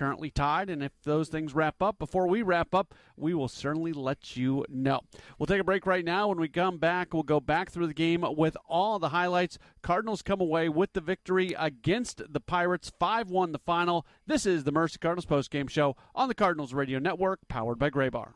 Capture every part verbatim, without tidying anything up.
currently tied, and if those things wrap up, before we wrap up, we will certainly let you know. We'll take a break right now. When we come back, we'll go back through the game with all the highlights. Cardinals come away with the victory against the Pirates, five one the final. This is the Mercy Cardinals postgame show on the Cardinals Radio Network, powered by Gray Bar.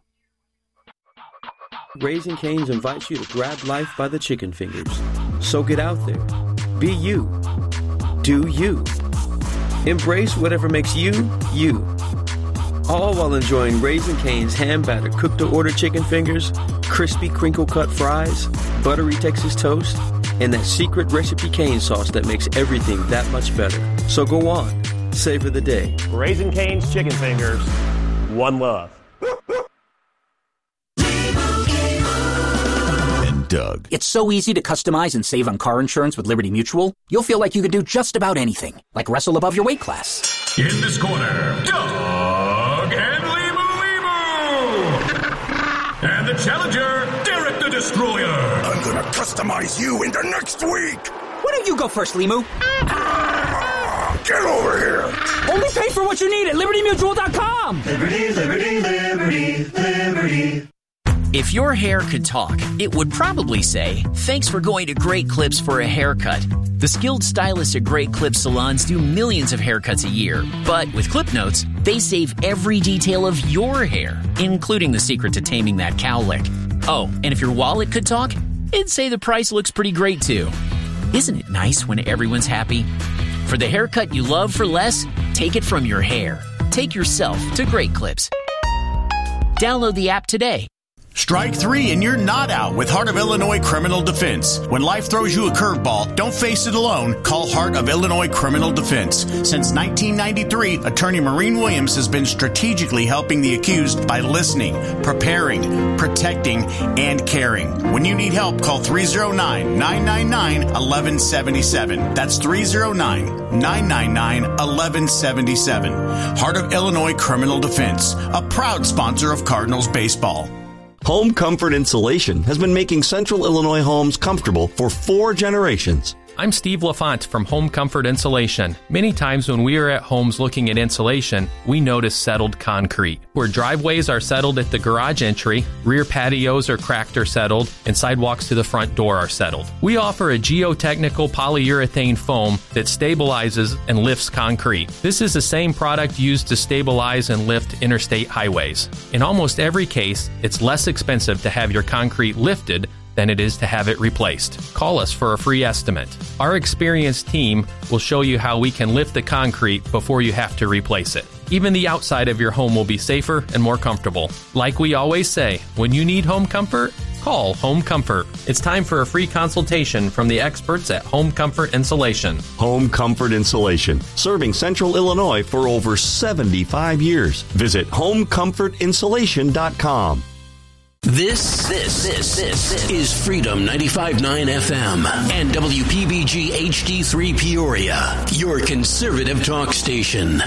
Raising Cane's invites you to grab life by the chicken fingers. So get out there. Be you. Do you. Embrace whatever makes you, you. All while enjoying Raising Cane's hand-battered cooked-to-order chicken fingers, crispy crinkle-cut fries, buttery Texas toast, and that secret recipe cane sauce that makes everything that much better. So go on. Savor the day. Raising Cane's chicken fingers. One love. Doug. It's so easy to customize and save on car insurance with Liberty Mutual. You'll feel like you could do just about anything, like wrestle above your weight class. In this corner, Doug and Limu Limu. And the challenger, Derek the Destroyer. I'm gonna customize you into next week. Why don't you go first, Limu? Ah, get over here. Only pay for what you need at Liberty Mutual dot com. Liberty, Liberty, Liberty, Liberty. If your hair could talk, it would probably say, "Thanks for going to Great Clips for a haircut." The skilled stylists at Great Clips salons do millions of haircuts a year. But with Clip Notes, they save every detail of your hair, including the secret to taming that cowlick. Oh, and if your wallet could talk, it'd say the price looks pretty great too. Isn't it nice when everyone's happy? For the haircut you love for less, take it from your hair. Take yourself to Great Clips. Download the app today. Strike three and you're not out with Heart of Illinois Criminal Defense. When life throws you a curveball, don't face it alone. Call Heart of Illinois Criminal Defense. Since nineteen ninety-three, Attorney Maureen Williams has been strategically helping the accused by listening, preparing, protecting, and caring. When you need help, call three oh nine, nine nine nine, one one seven seven. That's three oh nine, nine nine nine, one one seven seven. Heart of Illinois Criminal Defense, a proud sponsor of Cardinals baseball. Home Comfort Insulation has been making Central Illinois homes comfortable for four generations. I'm Steve LaFont from Home Comfort Insulation. Many times when we are at homes looking at insulation, we notice settled concrete. Where driveways are settled at the garage entry, rear patios are cracked or settled, and sidewalks to the front door are settled. We offer a geotechnical polyurethane foam that stabilizes and lifts concrete. This is the same product used to stabilize and lift interstate highways. In almost every case, it's less expensive to have your concrete lifted than it is to have it replaced. Call us for a free estimate. Our experienced team will show you how we can lift the concrete before you have to replace it. Even the outside of your home will be safer and more comfortable. Like we always say, when you need home comfort, call Home Comfort. It's time for a free consultation from the experts at Home Comfort Insulation. Home Comfort Insulation, serving Central Illinois for over seventy-five years. Visit home comfort insulation dot com. This, this, this, this is Freedom ninety-five point nine F M and W P B G H D three Peoria, your conservative talk station.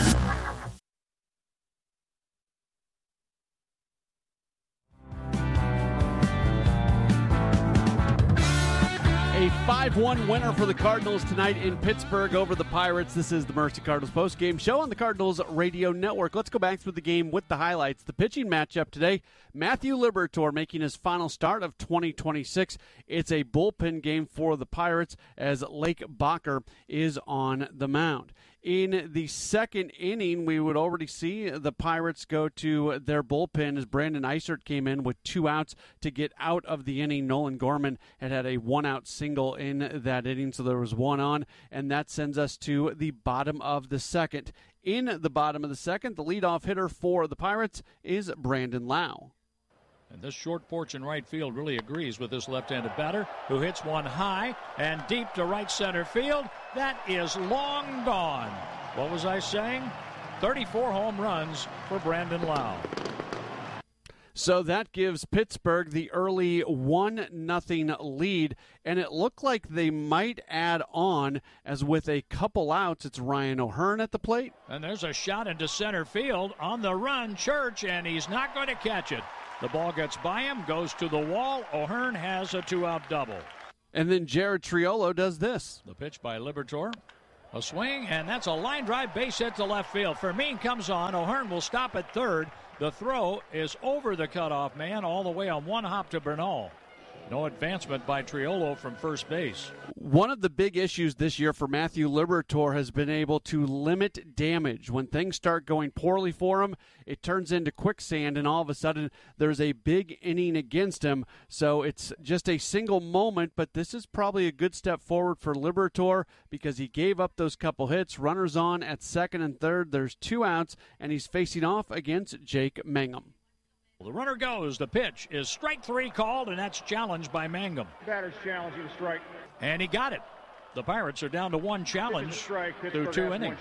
A five one winner for the Cardinals tonight in Pittsburgh over the Pirates. This is the Mercy Cardinals postgame show on the Cardinals Radio Network. Let's go back through the game with the highlights. The pitching matchup today, Matthew Liberatore making his final start of twenty twenty-six. It's a bullpen game for the Pirates as Lake Bacher is on the mound. In the second inning, we would already see the Pirates go to their bullpen as Brandon Eisert came in with two outs to get out of the inning. Nolan Gorman had had a one-out single in that inning, so there was one on, and that sends us to the bottom of the second. In the bottom of the second, the leadoff hitter for the Pirates is Brandon Lau. And this short porch in right field really agrees with this left-handed batter who hits one high and deep to right center field. That is long gone. What was I saying? thirty-four home runs for Brandon Lau. So that gives Pittsburgh the early one nothing lead, and it looked like they might add on, as with a couple outs, it's Ryan O'Hearn at the plate. And there's a shot into center field on the run, Church, and he's not going to catch it. The ball gets by him, goes to the wall. O'Hearn has a two-out double. And then Jared Triolo does this. The pitch by Liberatore. A swing, and that's a line drive base hit to left field. Fermin comes on. O'Hearn will stop at third. The throw is over the cutoff man all the way on one hop to Bernal. No advancement by Triolo from first base. One of the big issues this year for Matthew Liberatore has been able to limit damage. When things start going poorly for him, it turns into quicksand, and all of a sudden there's a big inning against him. So it's just a single moment, but this is probably a good step forward for Liberatore because he gave up those couple hits. Runners on at second and third. There's two outs, and he's facing off against Jake Mangum. The runner goes. The pitch is strike three called, and that's challenged by Mangum. Batter's challenge you to strike. And he got it. The Pirates are down to one challenge strike. through two innings.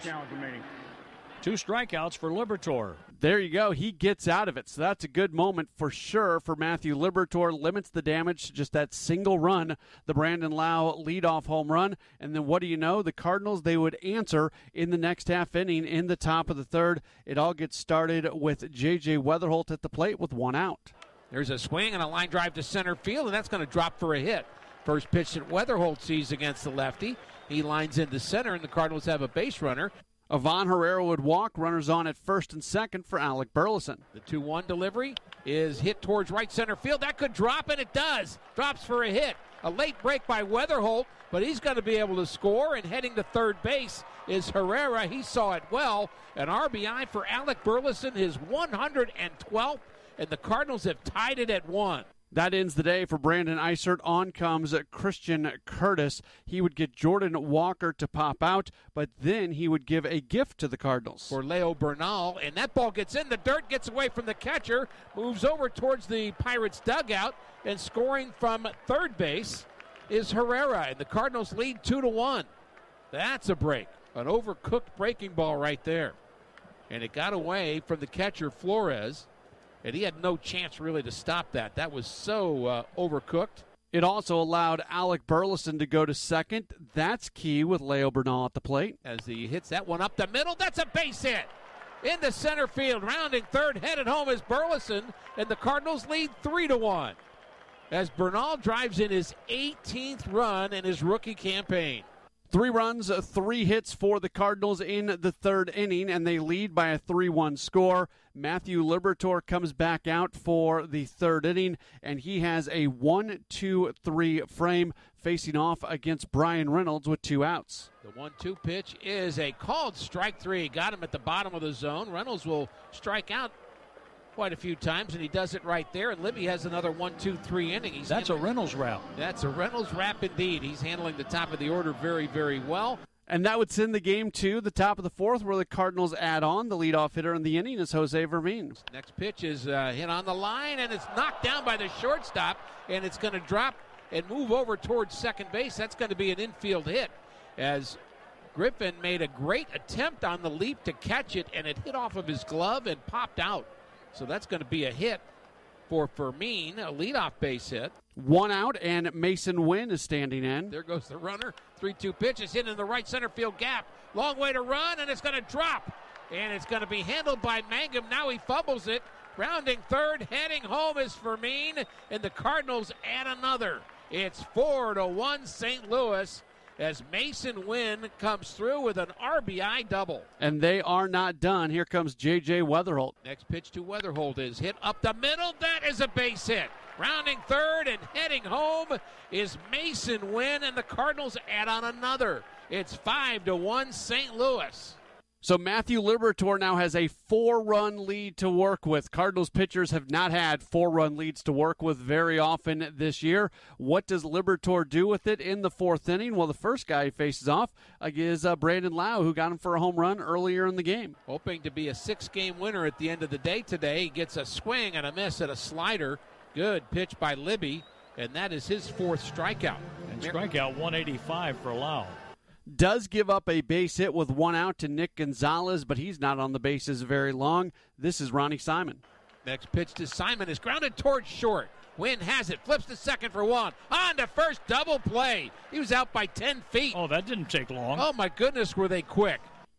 Two strikeouts for Liberatore. There you go. He gets out of it. So that's a good moment for sure for Matthew Liberatore. Limits the damage to just that single run, the Brandon Lau leadoff home run. And then what do you know? The Cardinals, they would answer in the next half inning in the top of the third. It all gets started with J J Weatherholt at the plate with one out. There's a swing and a line drive to center field, and that's going to drop for a hit. First pitch that Weatherholt sees against the lefty. He lines into center, and the Cardinals have a base runner. Ivan Herrera would walk. Runners on at first and second for Alec Burleson. The two one delivery is hit towards right center field. That could drop, and it does. Drops for a hit. A late break by Weatherholt, but he's going to be able to score, and heading to third base is Herrera. He saw it well. An R B I for Alec Burleson, his one hundred twelfth, and the Cardinals have tied it at one. That ends the day for Brandon Eisert. On comes Christian Curtis. He would get Jordan Walker to pop out, but then he would give a gift to the Cardinals. For Leo Bernal, and that ball gets in the dirt, gets away from the catcher, moves over towards the Pirates' dugout, and scoring from third base is Herrera, and the Cardinals lead two to one. That's a break. An overcooked breaking ball right there. And it got away from the catcher, Flores. And he had no chance really to stop that. That was so uh, overcooked. It also allowed Alec Burleson to go to second. That's key with Leo Bernal at the plate. As he hits that one up the middle, that's a base hit. Into center field, rounding third, headed home is Burleson, and the Cardinals lead three to one. As Bernal drives in his eighteenth run in his rookie campaign. Three runs, three hits for the Cardinals in the third inning, and they lead by a three one score. Matthew Liberatore comes back out for the third inning, and he has a one two three frame facing off against Brian Reynolds with two outs. The one two pitch is a called strike three. Got him at the bottom of the zone. Reynolds will strike out quite a few times, and he does it right there. And Libby has another one two three inning. He's That's handling, a Reynolds wrap. That's a Reynolds wrap indeed. He's handling the top of the order very, very well. And that would send the game to the top of the fourth, where the Cardinals add on. The leadoff hitter in the inning is Jose Fermin. Next pitch is uh, hit on the line, and it's knocked down by the shortstop, and it's going to drop and move over towards second base. That's going to be an infield hit, as Griffin made a great attempt on the leap to catch it, and it hit off of his glove and popped out. So that's going to be a hit for Fermin, a leadoff base hit. One out, and Mason Wynn is standing in. There goes the runner. three two pitch is hit in the right center field gap. Long way to run, and it's going to drop. And it's going to be handled by Mangum. Now he fumbles it. Rounding third, heading home is Fermin, and the Cardinals add another. It's four to one Saint Louis, as Mason Wynn comes through with an R B I double. And they are not done. Here comes J J Weatherholt. Next pitch to Weatherholt is hit up the middle. That is a base hit. Rounding third and heading home is Mason Wynn, and the Cardinals add on another. It's five to one Saint Louis. So Matthew Liberatore now has a four-run lead to work with. Cardinals pitchers have not had four-run leads to work with very often this year. What does Liberatore do with it in the fourth inning? Well, the first guy he faces off is uh, Brandon Lau, who got him for a home run earlier in the game. Hoping to be a six-game winner at the end of the day today. He gets a swing and a miss at a slider. Good pitch by Libby, and that is his fourth strikeout. And strikeout one eighty-five for Lau. Does give up a base hit with one out to Nick Gonzalez, but he's not on the bases very long. This is Ronnie Simon. Next pitch to Simon is grounded towards short. Wynn has it, flips to second for one. On to first, double play. He was out by ten feet. Oh, that didn't take long. Oh, my goodness, were they quick.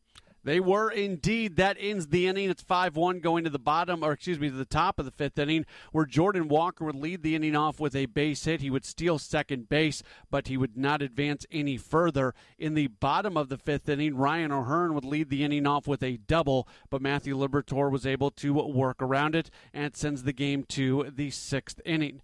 They were indeed. That ends the inning. It's five one going to the bottom, or excuse me, to the top of the fifth inning, where Jordan Walker would lead the inning off with a base hit. He would steal second base, but he would not advance any further. In the bottom of the fifth inning, Ryan O'Hearn would lead the inning off with a double, but Matthew Liberatore was able to work around it, and it sends the game to the sixth inning.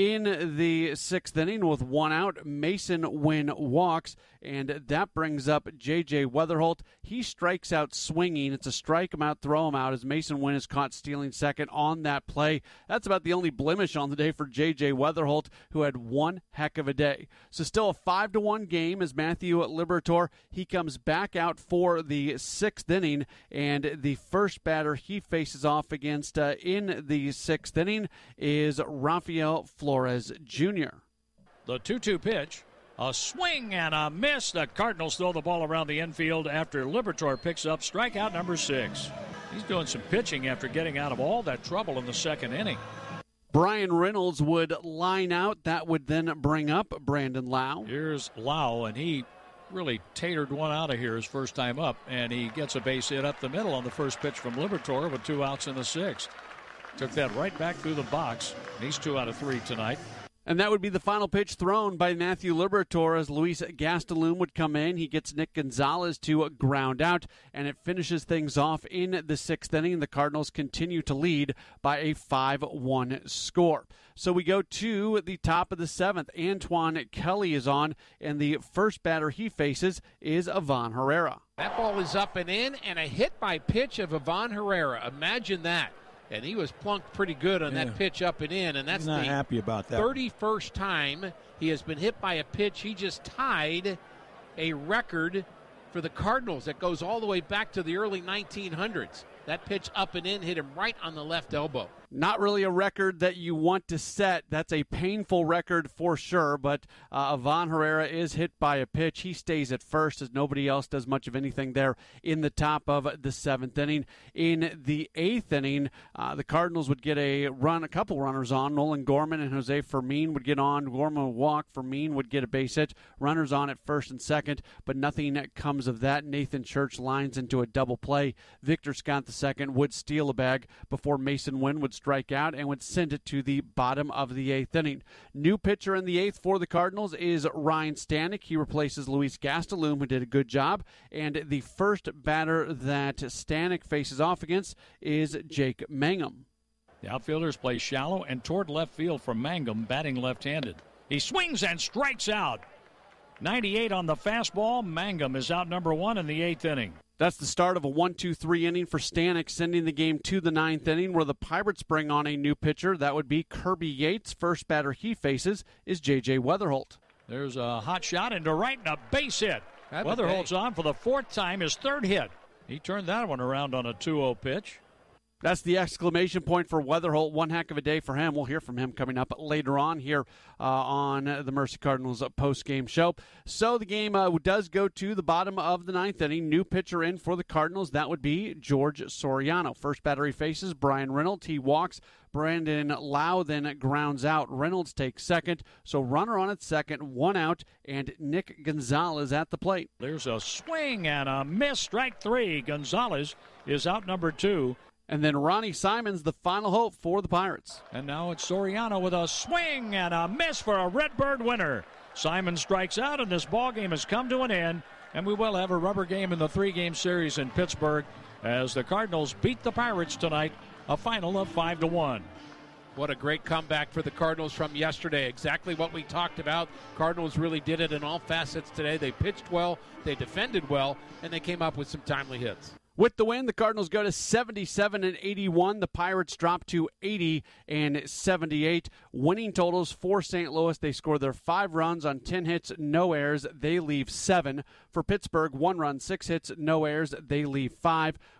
In the sixth inning, with one out, Mason Wynn walks, and that brings up J J. Weatherholt. He strikes out swinging. It's a strike him out, throw him out, as Mason Wynn is caught stealing second on that play. That's about the only blemish on the day for J J. Weatherholt, who had one heck of a day. So still a five to one game as Matthew Liberatore, he comes back out for the sixth inning, and the first batter he faces off against uh, in the sixth inning is Rafael Flores Junior The two two pitch, a swing and a miss. The Cardinals throw the ball around the infield after Liberatore picks up strikeout number six. He's doing some pitching after getting out of all that trouble in the second inning. Brian Reynolds would line out. That would then bring up Brandon Lau. Here's Lau, and he really tatered one out of here his first time up, and he gets a base hit up the middle on the first pitch from Liberatore with two outs in the sixth. Took that right back through the box. He's two out of three tonight. And that would be the final pitch thrown by Matthew Liberatore as Luis Gastelum would come in. He gets Nick Gonzalez to ground out, and it finishes things off in the sixth inning. The Cardinals continue to lead by a five one score. So we go to the top of the seventh. Antoine Kelly is on, and the first batter he faces is Ivan Herrera. That ball is up and in, and a hit by pitch of Ivan Herrera. Imagine that. And he was plunked pretty good on yeah. that pitch up and in, and that's He's not the happy about that. thirty-first time he has been hit by a pitch. He just tied a record for the Cardinals that goes all the way back to the early nineteen hundreds. That pitch up and in hit him right on the left elbow. Not really a record that you want to set. That's a painful record for sure, but uh, Ivan Herrera is hit by a pitch. He stays at first as nobody else does much of anything there in the top of the seventh inning. In the eighth inning, uh, the Cardinals would get a run, a couple runners on. Nolan Gorman and Jose Fermin would get on. Gorman would walk. Fermin would get a base hit. Runners on at first and second, but nothing comes of that. Nathan Church lines into a double play. Victor Scott the second would steal a bag before Mason Wynn would strike out and would send it to the bottom of the eighth inning. New pitcher in the eighth for the Cardinals is Ryan Stanek. He replaces Luis Gastelum, who did a good job. And the first batter that Stanek faces off against is Jake Mangum. The outfielders play shallow and toward left field for Mangum, batting left-handed. He swings and strikes out. ninety-eight on the fastball. Mangum is out number one in the eighth inning. That's the start of a one two three inning for Stanek, sending the game to the ninth inning, where the Pirates bring on a new pitcher. That would be Kirby Yates. First batter he faces is J J. Weatherholt. There's a hot shot into right and a base hit. Weatherholt's on for the fourth time, his third hit. He turned that one around on a two oh pitch. That's the exclamation point for Weatherholt. One heck of a day for him. We'll hear from him coming up later on here uh, on the Mercy Cardinals post-game show. So the game uh, does go to the bottom of the ninth inning. New pitcher in for the Cardinals. That would be George Soriano. First batter he faces Brian Reynolds. He walks. Brandon Lau then grounds out. Reynolds takes second. So runner on at second, one out, and Nick Gonzalez at the plate. There's a swing and a miss. Strike three. Gonzalez is out number two. And then Ronnie Simons, the final hope for the Pirates. And now it's Soriano with a swing and a miss for a Redbird winner. Simon strikes out, and this ball game has come to an end. And we will have a rubber game in the three-game series in Pittsburgh as the Cardinals beat the Pirates tonight, a final of five to one. What a great comeback for the Cardinals from yesterday. Exactly what we talked about. Cardinals really did it in all facets today. They pitched well, they defended well, and they came up with some timely hits. With the win, the Cardinals go to seventy-seven and eighty-one. The Pirates drop to eighty and seventy-eight. Winning totals for Saint Louis. They score their five runs on ten hits, no errors. They leave seven. For Pittsburgh, one run, six hits, no errors. They leave five.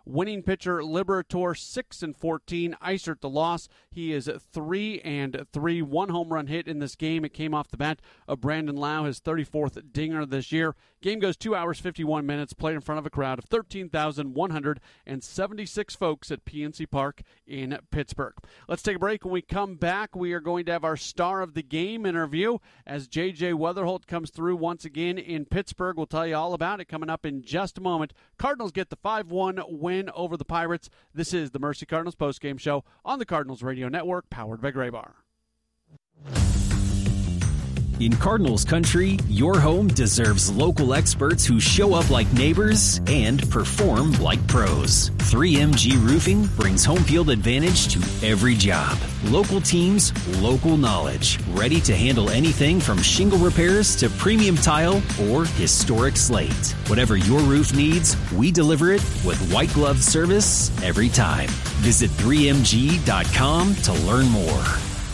Winning pitcher Liberator six and fourteen. Eisert the loss. He is three and three. One home run hit in this game. It came off the bat of Brandon Lau, his thirty-fourth dinger this year. Game goes two hours, fifty-one minutes, played in front of a crowd of thirteen thousand one hundred seventy-six folks at P N C Park in Pittsburgh. Let's take a break. When we come back, we are going to have our star of the game interview as J J Weatherholt comes through once again in Pittsburgh. We'll tell you all about it coming up in just a moment. Cardinals get the five one win over the Pirates. This is the Mercy Cardinals postgame show on the Cardinals Radio Network, powered by Graybar. In Cardinals country, your home deserves local experts who show up like neighbors and perform like pros. three M G Roofing brings home field advantage to every job. Local teams, local knowledge. Ready to handle anything from shingle repairs to premium tile or historic slate. Whatever your roof needs, we deliver it with white glove service every time. Visit three M G dot com to learn more.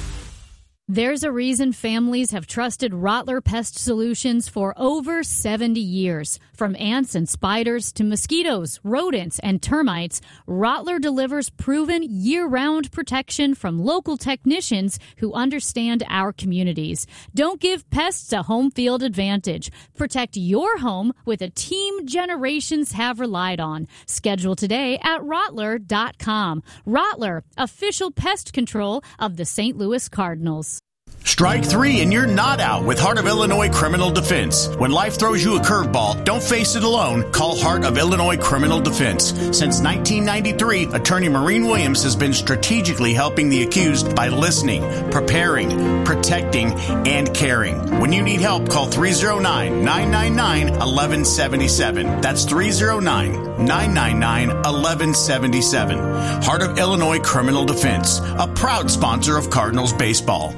There's a reason families have trusted Rottler Pest Solutions for over seventy years. From ants and spiders to mosquitoes, rodents, and termites, Rottler delivers proven year-round protection from local technicians who understand our communities. Don't give pests a home field advantage. Protect your home with a team generations have relied on. Schedule today at Rottler dot com. Rottler, official pest control of the Saint Louis Cardinals. Strike three and you're not out with Heart of Illinois Criminal Defense. When life throws you a curveball, don't face it alone. Call Heart of Illinois Criminal Defense. Since nineteen ninety-three, Attorney Maureen Williams has been strategically helping the accused by listening, preparing, protecting, and caring. When you need help, call three oh nine, nine nine nine, one one seven seven. That's three oh nine, nine nine nine, one one seven seven. Heart of Illinois Criminal Defense, a proud sponsor of Cardinals baseball.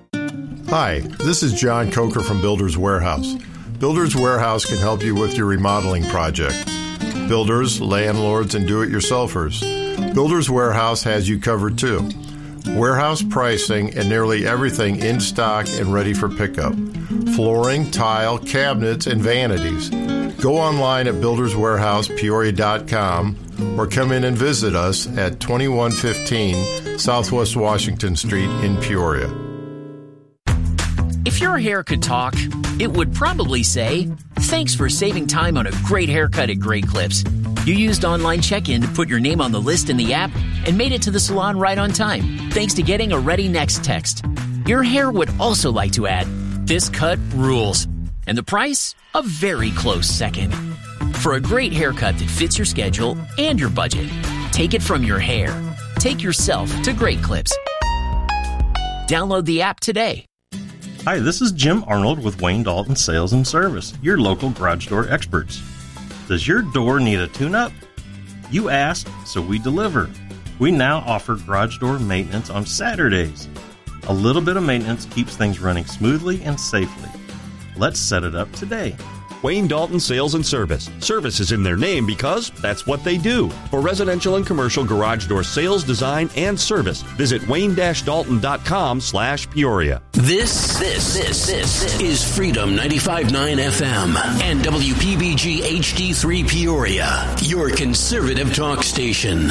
Hi, this is John Coker from Builders Warehouse. Builders Warehouse can help you with your remodeling project. Builders, landlords, and do-it-yourselfers. Builders Warehouse has you covered too. Warehouse pricing and nearly everything in stock and ready for pickup. Flooring, tile, cabinets, and vanities. Go online at builders warehouse peoria dot com or come in and visit us at twenty-one fifteen Southwest Washington Street in Peoria. If your hair could talk, it would probably say, thanks for saving time on a great haircut at Great Clips. You used online check-in to put your name on the list in the app and made it to the salon right on time, thanks to getting a Ready Next text. Your hair would also like to add, this cut rules. And the price? A very close second. For a great haircut that fits your schedule and your budget, take it from your hair. Take yourself to Great Clips. Download the app today. Hi, this is Jim Arnold with Wayne Dalton Sales and Service, your local garage door experts. Does your door need a tune-up? You asked, so we deliver. We now offer garage door maintenance on Saturdays. A little bit of maintenance keeps things running smoothly and safely. Let's set it up today. Wayne Dalton Sales and Service. Service is in their name because that's what they do. For residential and commercial garage door sales, design, and service, visit wayne dash dalton dot com slash Peoria. This, this, this, this is Freedom ninety-five point nine F M and W P B G H D three Peoria, your conservative talk station.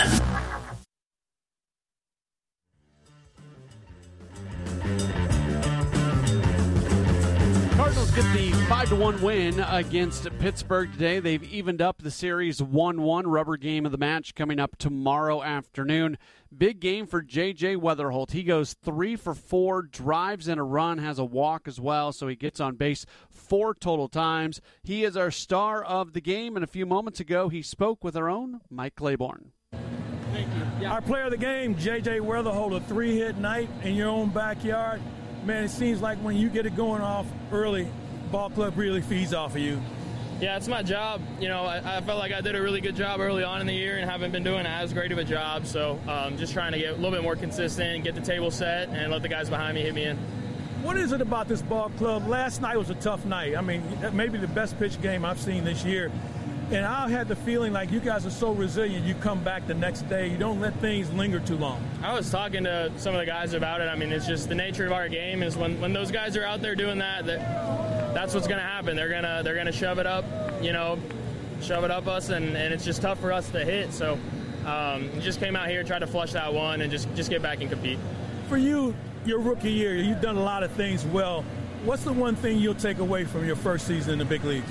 Cardinals get the five to one win against Pittsburgh today. They've evened up the series one one. Rubber game of the match coming up tomorrow afternoon. Big game for J J Weatherholt. He goes three for four, drives in a run, has a walk as well, so he gets on base four total times. He is our star of the game, and a few moments ago he spoke with our own Mike Claiborne. Thank you. Yeah. Our player of the game, J J Weatherholt, a three-hit night in your own backyard. Man, it seems like when you get it going off early, ball club really feeds off of you. Yeah, it's my job. You know, I, I felt like I did a really good job early on in the year and haven't been doing as great of a job. So um, just trying to get a little bit more consistent, get the table set, and let the guys behind me hit me in. What is it about this ball club? Last night was a tough night. I mean, maybe the best pitch game I've seen this year. And I had the feeling like you guys are so resilient, you come back the next day. You don't let things linger too long. I was talking to some of the guys about it. I mean, it's just the nature of our game is when, when those guys are out there doing that, that that's what's going to happen. They're going to they're gonna shove it up, you know, shove it up us, and, and it's just tough for us to hit. So um, just came out here, tried to flush that one, and just, just get back and compete. For you, your rookie year, you've done a lot of things well. What's the one thing you'll take away from your first season in the big leagues?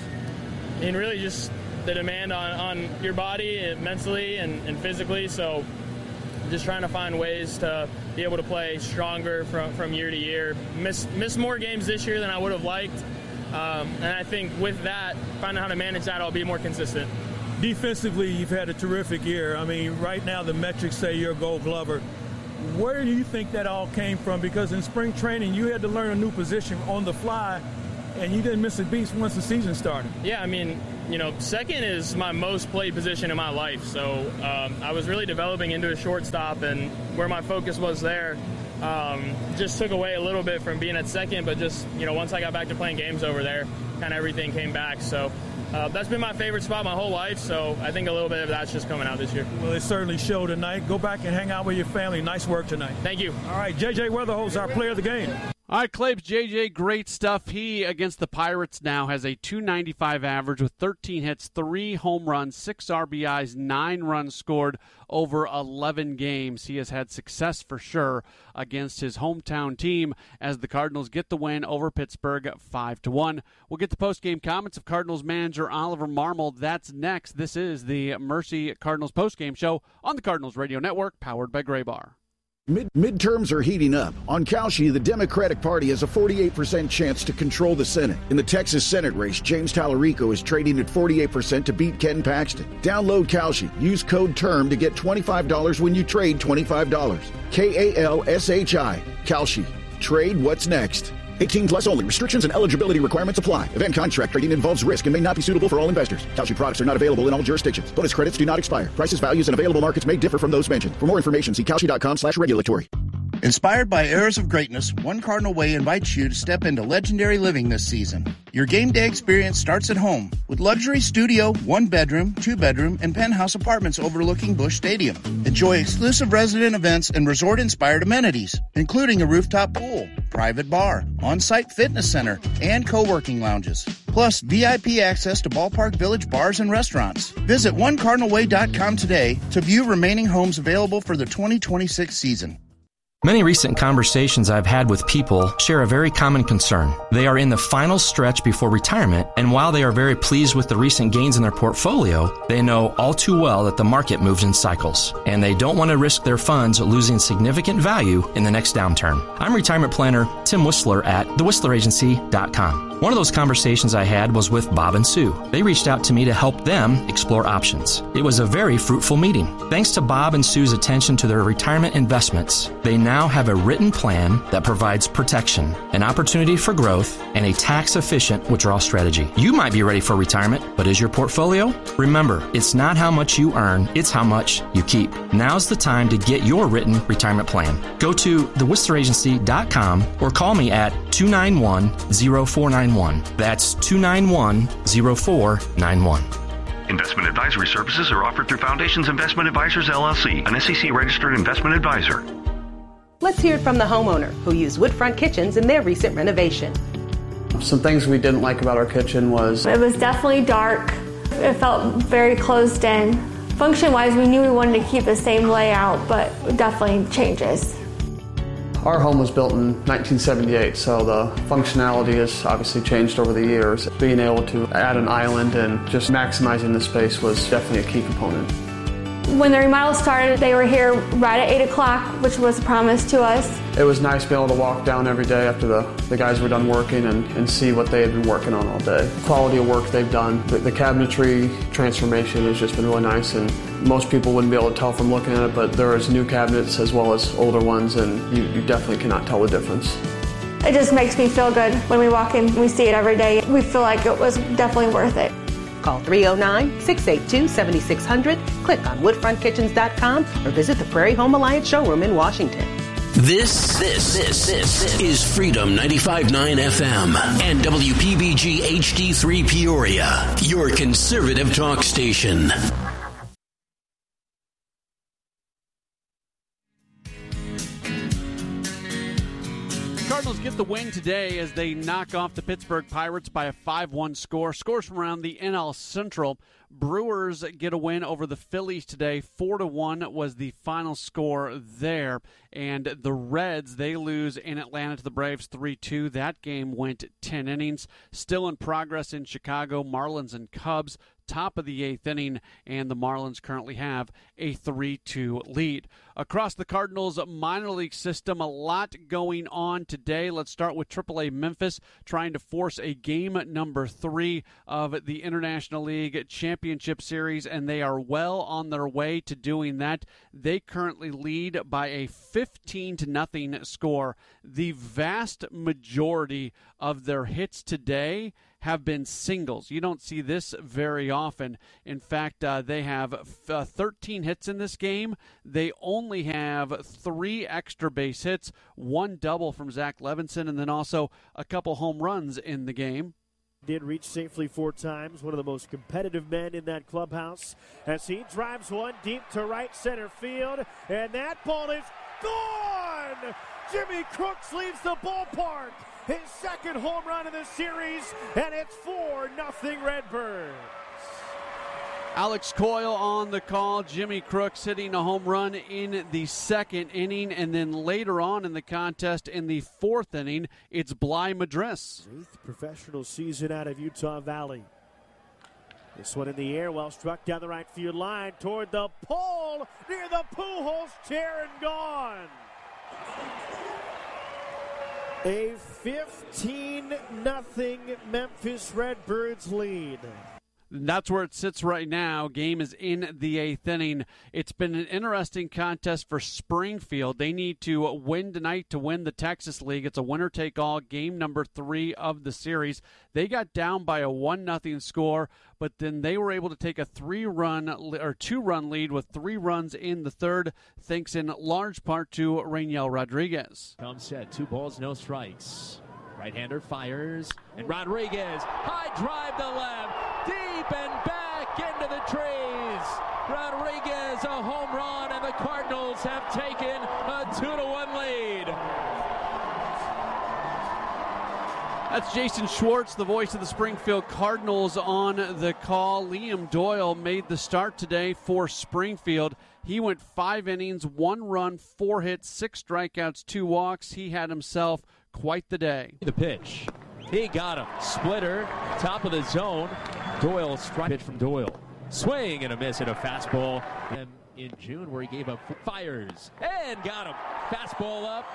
I mean, really just the demand on, on your body and mentally and, and physically. So just trying to find ways to be able to play stronger from, from year to year. Miss, miss more games this year than I would have liked. Um, and I think with that, finding out how to manage that, I'll be more consistent. Defensively, you've had a terrific year. I mean, right now the metrics say you're a Gold Glover. Where do you think that all came from? Because in spring training, you had to learn a new position on the fly, and you didn't miss a beat once the season started. Yeah, I mean, you know, second is my most played position in my life. So um, I was really developing into a shortstop, and where my focus was there um, just took away a little bit from being at second. But just, you know, once I got back to playing games over there, kind of everything came back. So uh, that's been my favorite spot my whole life. So I think a little bit of that's just coming out this year. Well, it certainly showed tonight. Go back and hang out with your family. Nice work tonight. Thank you. All right, J J Weatherholt, our player of the game. All right, Claves, J J, great stuff. He, against the Pirates now, has a two ninety-five average with thirteen hits, three home runs, six R B Is, nine runs scored over eleven games. He has had success for sure against his hometown team as the Cardinals get the win over Pittsburgh five to one. We'll get the post-game comments of Cardinals manager Oliver Marmol. That's next. This is the Mercy Cardinals post-game show on the Cardinals Radio Network, powered by Graybar. Mid- midterms are heating up. On Kalshi, the Democratic Party has a forty-eight percent chance to control the Senate. In the Texas Senate race, James Tallarico is trading at forty-eight percent to beat Ken Paxton. Download Kalshi. Use code TERM to get twenty-five dollars when you trade twenty-five dollars. K A L S H I. Kalshi. Trade what's next. eighteen plus only. Restrictions and eligibility requirements apply. Event contract trading involves risk and may not be suitable for all investors. Kalshi products are not available in all jurisdictions. Bonus credits do not expire. Prices, values, and available markets may differ from those mentioned. For more information, see kalshi.com slash regulatory. Inspired by Heirs of Greatness, One Cardinal Way invites you to step into legendary living this season. Your game day experience starts at home with luxury studio, one bedroom, two bedroom, and penthouse apartments overlooking Busch Stadium. Enjoy exclusive resident events and resort inspired amenities, including a rooftop pool, private bar, on-site fitness center, and co-working lounges. Plus V I P access to Ballpark Village bars and restaurants. Visit one cardinal way dot com today to view remaining homes available for the twenty twenty-six season. Many recent conversations I've had with people share a very common concern. They are in the final stretch before retirement, and while they are very pleased with the recent gains in their portfolio, they know all too well that the market moves in cycles, and they don't want to risk their funds losing significant value in the next downturn. I'm retirement planner Tim Whistler at the whistler agency dot com. One of those conversations I had was with Bob and Sue. They reached out to me to help them explore options. It was a very fruitful meeting. Thanks to Bob and Sue's attention to their retirement investments, they now have a written plan that provides protection, an opportunity for growth, and a tax-efficient withdrawal strategy. You might be ready for retirement, but is your portfolio? Remember, it's not how much you earn, it's how much you keep. Now's the time to get your written retirement plan. Go to the whistler agency dot com or call me at two nine one, zero four nine one. That's two nine one, zero four nine one. Investment advisory services are offered through Foundations Investment Advisors, L L C, an S E C-registered investment advisor. Let's hear it from the homeowner who used Woodfront Kitchens in their recent renovation. Some things we didn't like about our kitchen was... It was definitely dark. It felt very closed in. Function-wise, we knew we wanted to keep the same layout, but definitely changes. Our home was built in nineteen seventy-eight, so the functionality has obviously changed over the years. Being able to add an island and just maximizing the space was definitely a key component. When the remodel started, they were here right at eight o'clock, which was a promise to us. It was nice being able to walk down every day after the, the guys were done working and, and see what they had been working on all day. The quality of work they've done. The, the cabinetry transformation has just been really nice, and most people wouldn't be able to tell from looking at it, but there is new cabinets as well as older ones, and you, you definitely cannot tell the difference. It just makes me feel good when we walk in. We see it every day. We feel like it was definitely worth it. Call three oh nine, six eight two, seven six zero zero, click on woodfront kitchens dot com, or visit the Prairie Home Alliance showroom in Washington. This, this, this, this is Freedom ninety-five point nine F M and W P B G H D three Peoria, your conservative talk station. Cardinals get the win today as they knock off the Pittsburgh Pirates by a five one score. Scores from around the N L Central. Brewers get a win over the Phillies today. Four to one was the final score there. And the Reds, they lose in Atlanta to the Braves three two. That game went ten innings. Still in progress in Chicago, Marlins and Cubs. Top of the eighth inning, and the Marlins currently have a three two lead. Across the Cardinals minor league system, a lot going on today. Let's start with triple A Memphis trying to force a game number three of the International League Championship Series, and they are well on their way to doing that. They currently lead by a fifteen to nothing score. The vast majority of their hits today have been singles. You don't see this very often. In fact, uh, they have uh, thirteen hits in this game. They only have three extra base hits, one double from Zach Levinson, and then also a couple home runs in the game. Did reach safely four times, one of the most competitive men in that clubhouse, as he drives one deep to right center field, and that ball is gone! Jimmy Crooks leaves the ballpark. His second home run of the series, and it's four nothing Redbirds. Alex Coyle on the call. Jimmy Crooks hitting a home run in the second inning, and then later on in the contest in the fourth inning, it's Bly Madris. Eighth professional season out of Utah Valley. This one in the air, well struck down the right field line toward the pole near the Pujols chair and gone. A fifteen nothing Memphis Redbirds lead. That's where it sits right now. Game is in the eighth inning. It's been an interesting contest for Springfield. They need to win tonight to win the Texas League. It's a winner-take-all, game number three of the series. They got down by a one nothing score, but then they were able to take a three-run or two-run lead with three runs in the third, thanks in large part to Rainiel Rodriguez. Come set, two balls, no strikes. Right-hander fires, and Rodriguez, high drive to left, deep and back into the trees. Rodriguez, a home run, and the Cardinals have taken a two to one lead. That's Jason Schwartz, the voice of the Springfield Cardinals, on the call. Liam Doyle made the start today for Springfield. He went five innings, one run, four hits, six strikeouts, two walks. He had himself quite the day. The pitch. He got him. Splitter, top of the zone. Doyle, strike pitch from Doyle. Swing and a miss at a fastball. And in June, where he gave up fires and got him. Fastball up.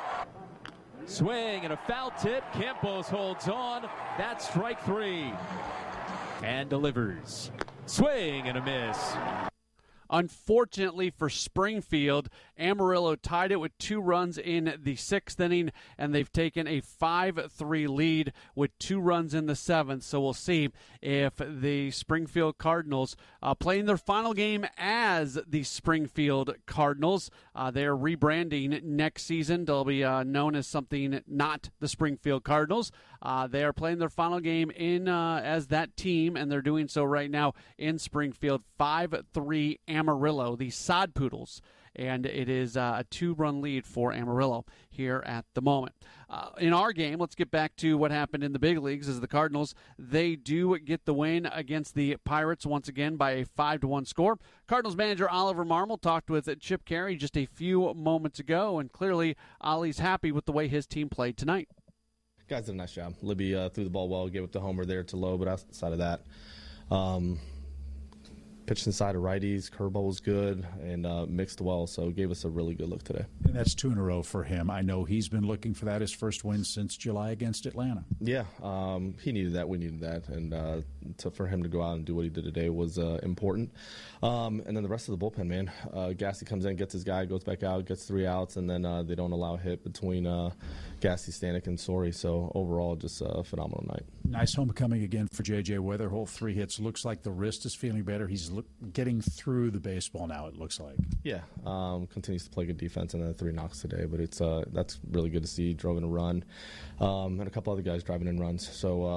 Swing and a foul tip. Campos holds on. That's strike three. And delivers. Swing and a miss. Unfortunately for Springfield, Amarillo tied it with two runs in the sixth inning, and they've taken a five three lead with two runs in the seventh. So we'll see if the Springfield Cardinals, uh, playing their final game as the Springfield Cardinals, uh, they're rebranding next season. They'll be uh, known as something not the Springfield Cardinals. Uh, they are playing their final game in uh, as that team, and they're doing so right now in Springfield. five three Amarillo, the Sod Poodles, and it is uh, a two-run lead for Amarillo here at the moment. Uh, in our game, let's get back to what happened in the big leagues. As the Cardinals, they do get the win against the Pirates once again by a five to one score. Cardinals manager Oliver Marmol talked with Chip Caray just a few moments ago, and clearly Ollie's happy with the way his team played tonight. Guys did a nice job. Libby uh, threw the ball well, gave it the homer there to Lowe, but outside of that, um, pitched inside of righties, curveball was good, and uh, mixed well, so gave us a really good look today. And that's two in a row for him. I know he's been looking for that, his first win since July against Atlanta. Yeah, um, he needed that, we needed that, and uh, to, for him to go out and do what he did today was uh, important. Um, and then the rest of the bullpen, man, uh, Gassy comes in, gets his guy, goes back out, gets three outs, and then uh, they don't allow a hit between uh, Gassy, Stanek, and Sori, so overall just a phenomenal night. Nice homecoming again for J J Weatherholt, three hits. Looks like the wrist is feeling better. He's look, getting through the baseball now, it looks like. Yeah, um, continues to play good defense, and then three knocks today, but it's uh, that's really good to see. Drove in a run, um, and a couple other guys driving in runs. So uh,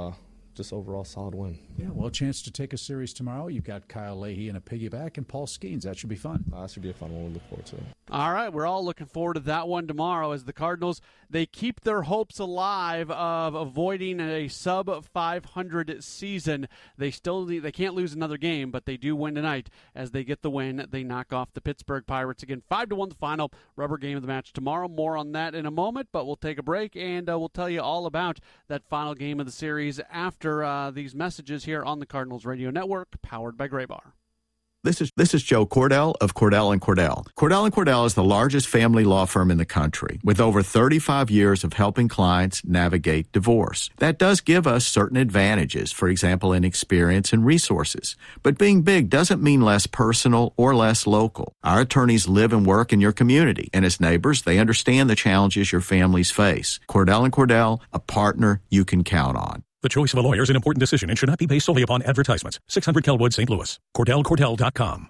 just overall solid win. Yeah, well, a chance to take a series tomorrow. You've got Kyle Leahy and a piggyback and Paul Skeens. That should be fun. Uh, that should be a fun one. We look forward to it. All right, we're all looking forward to that one tomorrow as the Cardinals, they keep their hopes alive of avoiding a sub five hundred season. They still they can't lose another game, but they do win tonight as they get the win. They knock off the Pittsburgh Pirates again, five to one the final. Rubber game of the match tomorrow. More on that in a moment, but we'll take a break and uh, we'll tell you all about that final game of the series after uh, these messages here on the Cardinals Radio Network, powered by Graybar. This is this is Joe Cordell of Cordell and Cordell. Cordell and Cordell is the largest family law firm in the country with over thirty-five years of helping clients navigate divorce. That does give us certain advantages, for example, in experience and resources. But being big doesn't mean less personal or less local. Our attorneys live and work in your community, and as neighbors, they understand the challenges your families face. Cordell and Cordell, a partner you can count on. The choice of a lawyer is an important decision and should not be based solely upon advertisements. six hundred Kelwood, Saint Louis. Cordell Cordell dot com.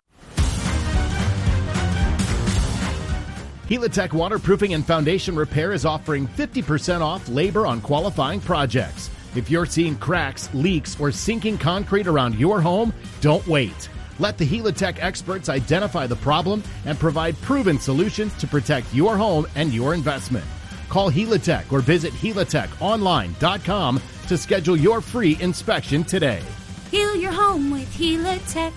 Helitech Waterproofing and Foundation Repair is offering fifty percent off labor on qualifying projects. If you're seeing cracks, leaks, or sinking concrete around your home, don't wait. Let the Helitech experts identify the problem and provide proven solutions to protect your home and your investment. Call Helitech or visit helitech online dot com to schedule your free inspection today. Heal your home with Helitech.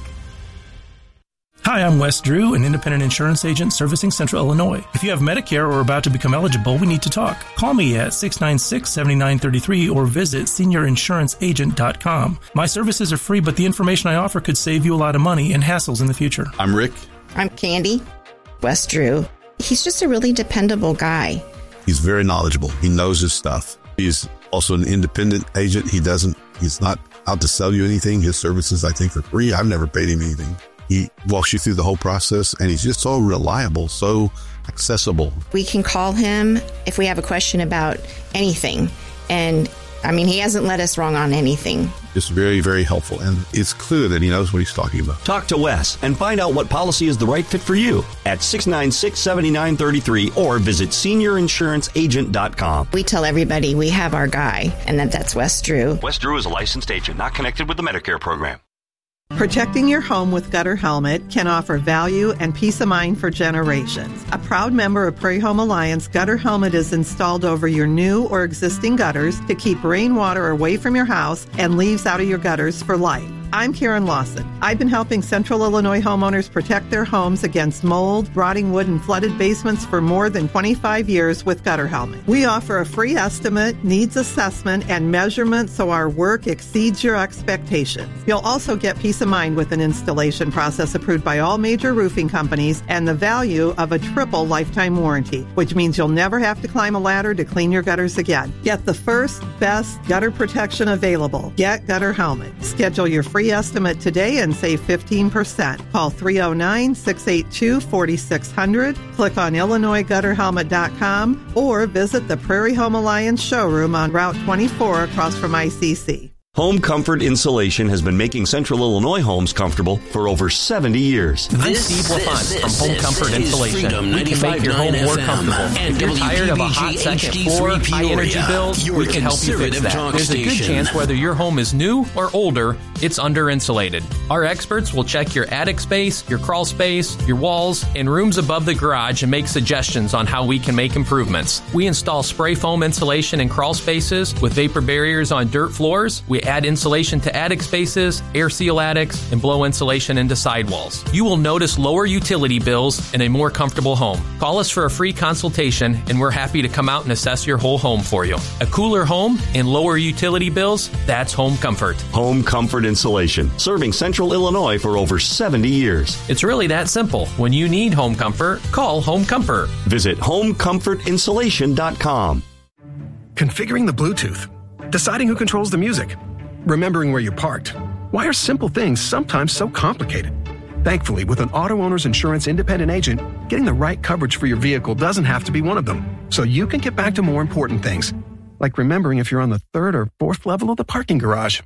Hi, I'm Wes Drew, an independent insurance agent servicing Central Illinois. If you have Medicare or are about to become eligible, we need to talk. Call me at six nine six, seven nine three three or visit senior insurance agent dot com. My services are free, but the information I offer could save you a lot of money and hassles in the future. I'm Rick. I'm Candy. Wes Drew. He's just a really dependable guy. He's very knowledgeable. He knows his stuff. He's also an independent agent. He doesn't, he's not out to sell you anything. His services, I think, are free. I've never paid him anything. He walks you through the whole process, and he's just so reliable, so accessible. We can call him if we have a question about anything. And I mean, he hasn't led us wrong on anything. It's very, very helpful, and it's clear that he knows what he's talking about. Talk to Wes and find out what policy is the right fit for you at six nine six, seven nine three three or visit senior insurance agent dot com. We tell everybody we have our guy, and that that's Wes Drew. Wes Drew is a licensed agent, not connected with the Medicare program. Protecting your home with Gutter Helmet can offer value and peace of mind for generations. A proud member of Prairie Home Alliance, Gutter Helmet is installed over your new or existing gutters to keep rainwater away from your house and leaves out of your gutters for life. I'm Karen Lawson. I've been helping Central Illinois homeowners protect their homes against mold, rotting wood, and flooded basements for more than twenty-five years with Gutter Helmet. We offer a free estimate, needs assessment, and measurement so our work exceeds your expectations. You'll also get peace of mind with an installation process approved by all major roofing companies and the value of a triple lifetime warranty, which means you'll never have to climb a ladder to clean your gutters again. Get the first, best gutter protection available. Get Gutter Helmet. Schedule your free estimate today and save fifteen percent. Call three oh nine, six eight two, four six zero zero, click on Illinois Gutter Helmet dot com, or visit the Prairie Home Alliance showroom on Route twenty-four across from I C C. Home Comfort Insulation has been making Central Illinois homes comfortable for over seventy years. I'm Steve LaFont from Home Comfort Insulation. We can make your home more comfortable. If you're tired of a hot second floor, high energy bills, we can help you fix that. There's a good chance whether your home is new or older, it's under insulated. Our experts will check your attic space, your crawl space, your walls, and rooms above the garage and make suggestions on how we can make improvements. We install spray foam insulation in crawl spaces with vapor barriers on dirt floors. We add insulation to attic spaces, air seal attics, and blow insulation into sidewalls. You will notice lower utility bills and a more comfortable home. Call us for a free consultation, and we're happy to come out and assess your whole home for you. A cooler home and lower utility bills, that's Home Comfort. Home Comfort Insulation, serving Central Illinois for over seventy years. It's really that simple. When you need home comfort, call Home Comfort. Visit home comfort insulation dot com. Configuring the Bluetooth, deciding who controls the music, remembering where you parked. Why are simple things sometimes so complicated? Thankfully, with an auto owner's insurance independent agent, getting the right coverage for your vehicle doesn't have to be one of them. So you can get back to more important things, like remembering if you're on the third or fourth level of the parking garage.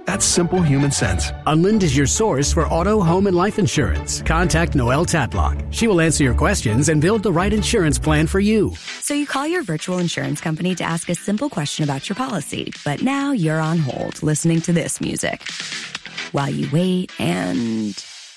That's simple human sense. Unlind is your source for auto, home, and life insurance. Contact Noelle Tadlock. She will answer your questions and build the right insurance plan for you. So you call your virtual insurance company to ask a simple question about your policy, but now you're on hold listening to this music while you wait and...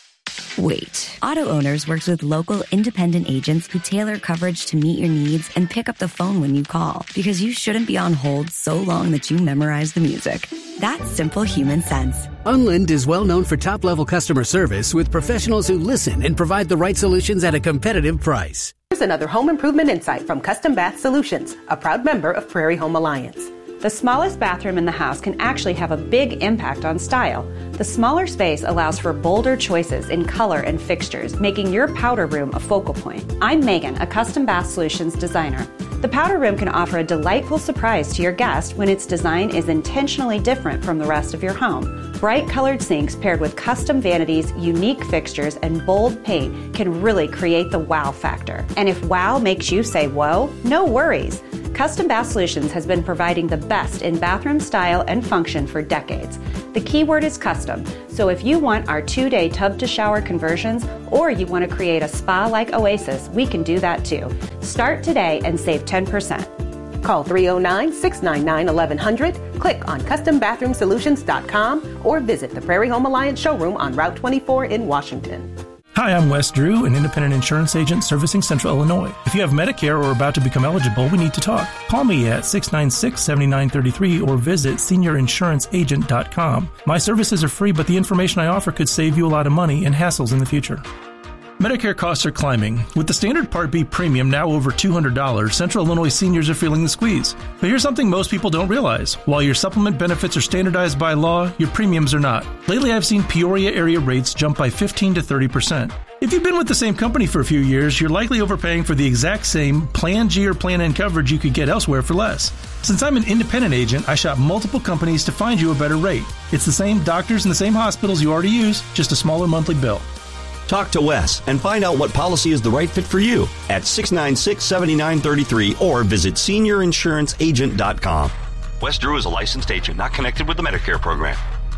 wait. Auto Owners works with local independent agents who tailor coverage to meet your needs and pick up the phone when you call, because you shouldn't be on hold so long that you memorize the music. That's simple human sense. Unlind is well known for top-level customer service with professionals who listen and provide the right solutions at a competitive price. Here's another home improvement insight from Custom Bath Solutions, a proud member of Prairie Home Alliance. The smallest bathroom in the house can actually have a big impact on style. The smaller space allows for bolder choices in color and fixtures, making your powder room a focal point. I'm Megan, a Custom Bath Solutions designer. The powder room can offer a delightful surprise to your guest when its design is intentionally different from the rest of your home. Bright colored sinks paired with custom vanities, unique fixtures, and bold paint can really create the wow factor. And if wow makes you say whoa, no worries. Custom Bath Solutions has been providing the best in bathroom style and function for decades. The key word is custom, so if you want our two-day tub-to-shower conversions or you want to create a spa-like oasis, we can do that too. Start today and save ten percent. Call three oh nine, six nine nine, eleven hundred, click on custom bathroom solutions dot com, or visit the Prairie Home Alliance showroom on Route twenty-four in Washington. Hi, I'm Wes Drew, an independent insurance agent servicing Central Illinois. If you have Medicare or are about to become eligible, we need to talk. Call me at six nine six, seven nine three three or visit senior insurance agent dot com. My services are free, but the information I offer could save you a lot of money and hassles in the future. Medicare costs are climbing. With the standard Part B premium now over two hundred dollars, Central Illinois seniors are feeling the squeeze. But here's something most people don't realize. While your supplement benefits are standardized by law, your premiums are not. Lately, I've seen Peoria area rates jump by fifteen to thirty percent. If you've been with the same company for a few years, you're likely overpaying for the exact same Plan G or Plan N coverage you could get elsewhere for less. Since I'm an independent agent, I shop multiple companies to find you a better rate. It's the same doctors and the same hospitals you already use, just a smaller monthly bill. Talk to Wes and find out what policy is the right fit for you at six nine six, seven nine three three or visit senior insurance agent dot com. Wes Drew is a licensed agent, not connected with the Medicare program.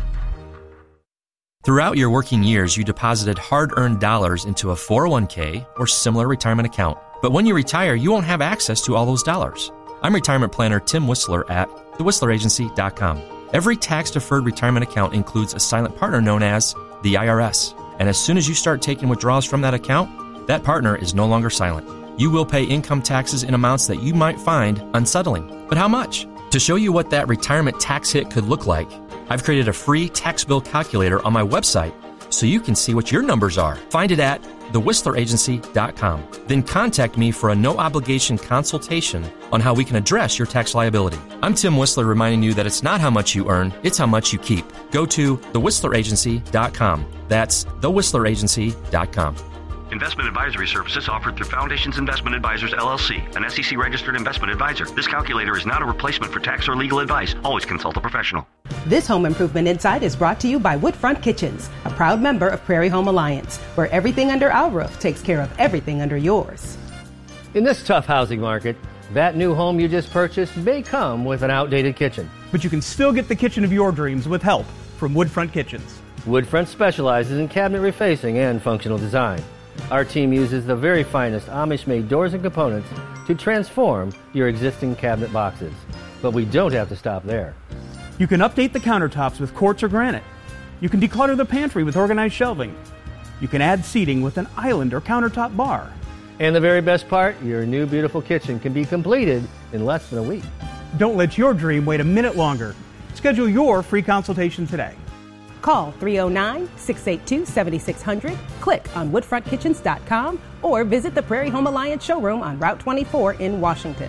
Throughout your working years, you deposited hard-earned dollars into a four oh one k or similar retirement account. But when you retire, you won't have access to all those dollars. I'm retirement planner Tim Whistler at the whistler agency dot com. Every tax-deferred retirement account includes a silent partner known as the I R S. And as soon as you start taking withdrawals from that account, that partner is no longer silent. You will pay income taxes in amounts that you might find unsettling. But how much? To show you what that retirement tax hit could look like, I've created a free tax bill calculator on my website so you can see what your numbers are. Find it at the whistler agency dot com. Then contact me for a no-obligation consultation on how we can address your tax liability. I'm Tim Whistler reminding you that it's not how much you earn, it's how much you keep. Go to the whistler agency dot com. That's the whistler agency dot com. Investment advisory services offered through Foundations Investment Advisors, L L C, an S E C-registered investment advisor. This calculator is not a replacement for tax or legal advice. Always consult a professional. This Home Improvement Insight is brought to you by Woodfront Kitchens, a proud member of Prairie Home Alliance, where everything under our roof takes care of everything under yours. In this tough housing market, that new home you just purchased may come with an outdated kitchen. But you can still get the kitchen of your dreams with help from Woodfront Kitchens. Woodfront specializes in cabinet refacing and functional design. Our team uses the very finest Amish-made doors and components to transform your existing cabinet boxes. But we don't have to stop there. You can update the countertops with quartz or granite. You can declutter the pantry with organized shelving. You can add seating with an island or countertop bar. And the very best part, your new beautiful kitchen can be completed in less than a week. Don't let your dream wait a minute longer. Schedule your free consultation today. Call three oh nine, six eight two, seven six zero zero, click on woodfront kitchens dot com, or visit the Prairie Home Alliance showroom on Route twenty-four in Washington.